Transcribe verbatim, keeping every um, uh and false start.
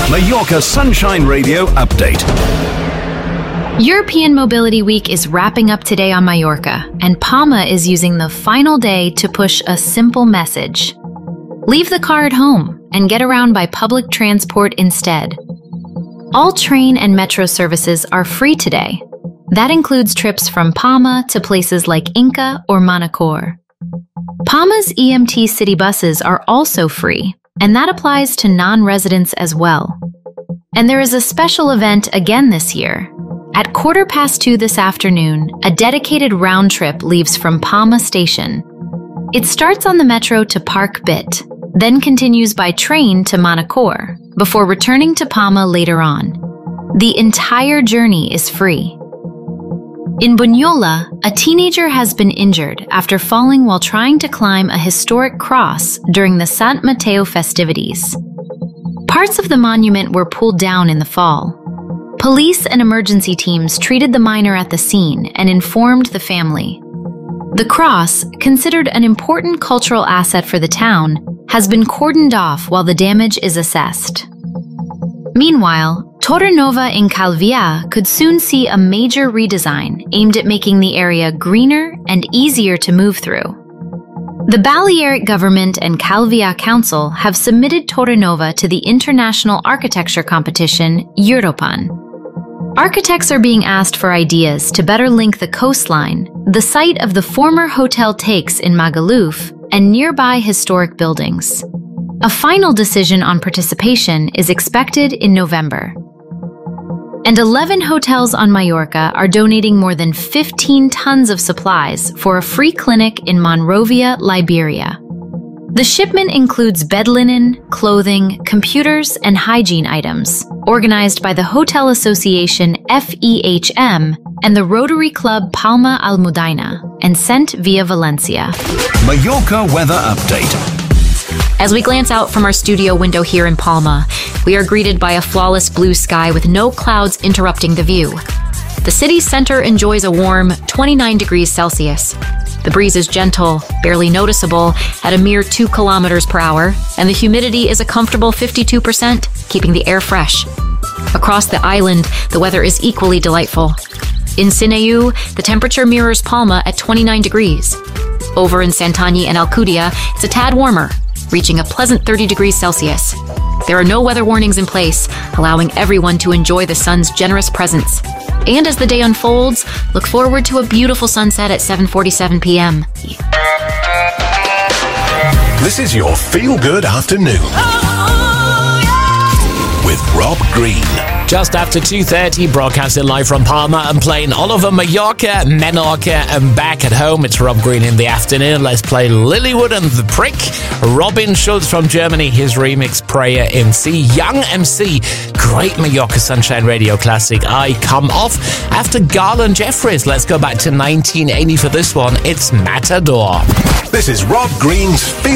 Mallorca Sunshine Radio update. European Mobility Week is wrapping up today on Mallorca, and Palma is using the final day to push a simple message. Leave the car at home and get around by public transport instead. All train and metro services are free today. That includes trips from Palma to places like Inca or Manacor. Palma's E M T city buses are also free, and that applies to non-residents as well. And there is a special event again this year. At quarter past two this afternoon, a dedicated round trip leaves from Palma Station. It starts on the metro to Park Bit, then continues by train to Manacor, before returning to Palma later on. The entire journey is free. In Bunyola, a teenager has been injured after falling while trying to climb a historic cross during the Sant Mateo festivities. Parts of the monument were pulled down in the fall. Police and emergency teams treated the minor at the scene and informed the family. The cross, considered an important cultural asset for the town, has been cordoned off while the damage is assessed. Meanwhile, Torrenova in Calvià could soon see a major redesign aimed at making the area greener and easier to move through. The Balearic government and Calvià Council have submitted Torrenova to the international architecture competition Europan. Architects are being asked for ideas to better link the coastline, the site of the former Hotel Takes in Magaluf, and nearby historic buildings. A final decision on participation is expected in November. And eleven hotels on Mallorca are donating more than fifteen tons of supplies for a free clinic in Monrovia, Liberia. The shipment includes bed linen, clothing, computers, and hygiene items, organized by the Hotel Association F E H M and the Rotary Club Palma Almudena, and sent via Valencia. Mallorca weather update. As we glance out from our studio window here in Palma, we are greeted by a flawless blue sky with no clouds interrupting the view. The city's center enjoys a warm twenty-nine degrees Celsius. The breeze is gentle, barely noticeable, at a mere two kilometers per hour, and the humidity is a comfortable fifty-two percent, keeping the air fresh. Across the island, the weather is equally delightful. In Sineu, the temperature mirrors Palma at twenty-nine degrees. Over in Santanyí and Alcudia, it's a tad warmer, reaching a pleasant thirty degrees Celsius. There are no weather warnings in place, allowing everyone to enjoy the sun's generous presence. And as the day unfolds, look forward to a beautiful sunset at seven forty-seven p m This is your feel-good afternoon with Rob Green. Just after two thirty, broadcasting live from Palma and playing all over Mallorca, Menorca and back at home. It's Rob Green in the afternoon. Let's play Lilywood and the Prick. Robin Schulz from Germany, his remix Prayer in C. Young M C, great Mallorca Sunshine Radio classic, I Come Off. After Garland Jeffries, let's go back to nineteen eighty for this one. It's Matador. This is Rob Green's Feel